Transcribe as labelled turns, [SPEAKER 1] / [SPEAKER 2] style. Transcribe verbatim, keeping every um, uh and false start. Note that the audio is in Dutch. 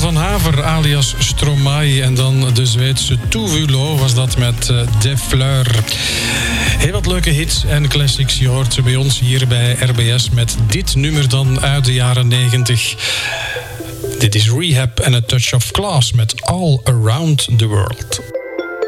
[SPEAKER 1] van Haver alias Stromae en dan de Zweedse Tuvulo was dat met uh, De Fleur. Heel wat leuke hits en classics. Je hoort ze bij ons hier bij R B S met dit nummer dan uit de jaren negentig. Dit is Rehab en A Touch of Class met All Around the World.